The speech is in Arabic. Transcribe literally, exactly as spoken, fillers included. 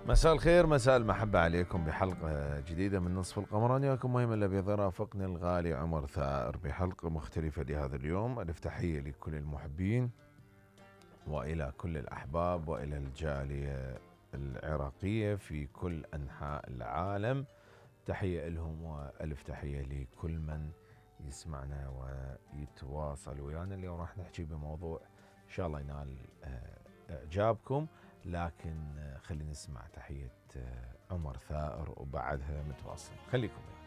مساء الخير، مساء المحبة عليكم بحلقة جديدة من نصف القمراني. وكم مهم إلا بيرافقني الغالي عمر ثائر بحلقة مختلفة لهذا اليوم. ألف تحية لكل المحبين وإلى كل الأحباب وإلى الجالية العراقية في كل أنحاء العالم. تحية لهم وألف تحية لكل من يسمعنا ويتواصل ويانا. اليوم راح نحكي بموضوع إن شاء الله ينال إعجابكم، لكن خلينا نسمع تحية عمر ثائر وبعدها متواصل. خليكم يعني.